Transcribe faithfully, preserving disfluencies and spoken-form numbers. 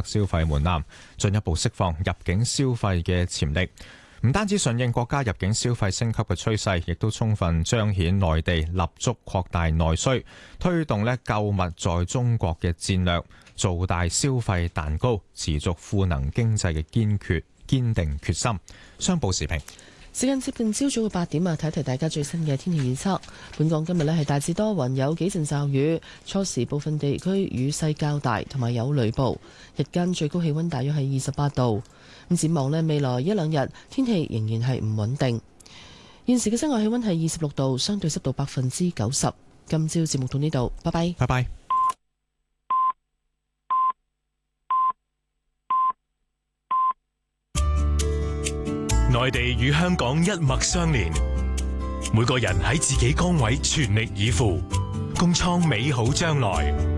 消費門檻，進一步釋放入境消費嘅潛力。唔單止順應國家入境消費升級嘅趨勢，亦都充分彰顯內地立足擴大內需，推動咧購物在中國嘅戰略，做大消費蛋糕，持續賦能經濟嘅堅決堅定決心。商報時評。 時間接近朝早嘅八點啊，睇一睇大家最新嘅天氣預測。本港今日咧係大致多雲，有幾陣驟雨，初時部分地區雨勢較大，同埋有雷暴。日間最高氣溫大約係二十八度。咁展望咧，未來一兩日天氣仍然係唔穩定。現時嘅室外氣溫係二十六度，相對濕度百分之九十。今朝節目到呢度，拜拜。 拜拜。 內地與香港一脈相連，每個人喺自己崗位全力以赴，共創美好將來。